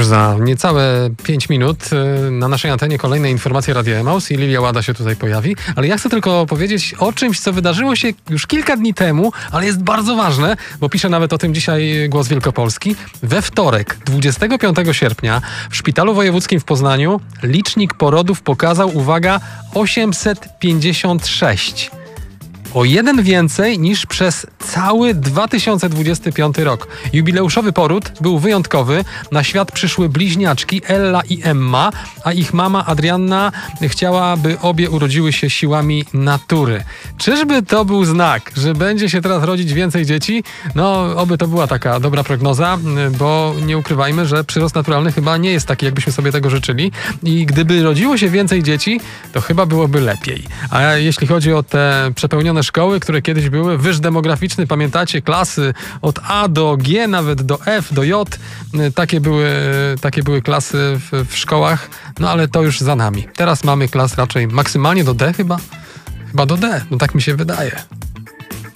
Już za niecałe 5 minut na naszej antenie kolejne informacje Radia Emaus i Lilia Łada się tutaj pojawi. Ale ja chcę tylko powiedzieć o czymś, co wydarzyło się już kilka dni temu, ale jest bardzo ważne, bo pisze nawet o tym dzisiaj Głos Wielkopolski. We wtorek, 25 sierpnia w Szpitalu Wojewódzkim w Poznaniu licznik porodów pokazał, uwaga, 856. O jeden więcej niż przez cały 2025 rok. Jubileuszowy poród był wyjątkowy. Na świat przyszły bliźniaczki Ella i Emma, a ich mama Adrianna chciała, by obie urodziły się siłami natury. Czyżby to był znak, że będzie się teraz rodzić więcej dzieci? No, oby to była taka dobra prognoza, bo nie ukrywajmy, że przyrost naturalny chyba nie jest taki, jakbyśmy sobie tego życzyli. I gdyby rodziło się więcej dzieci, to chyba byłoby lepiej. A jeśli chodzi o te przepełnione szkoły, które kiedyś były, wyż demograficzny, pamiętacie, klasy od A do G, nawet do F, do J, takie były klasy w szkołach, no ale to już za nami. Teraz mamy klas raczej maksymalnie do D chyba do D, no tak mi się wydaje.